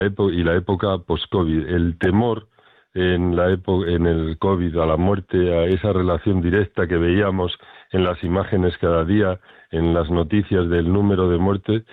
y la época post-COVID. El temor en el COVID a la muerte, a esa relación directa que veíamos en las imágenes cada día, en las noticias del número de muertes,